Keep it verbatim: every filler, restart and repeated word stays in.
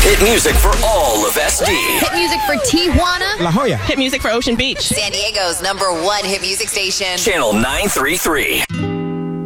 Hit music for all of S D. Hit music for Tijuana. La Jolla. Hit music for Ocean Beach. San Diego's number one hit music station. Channel nine three three.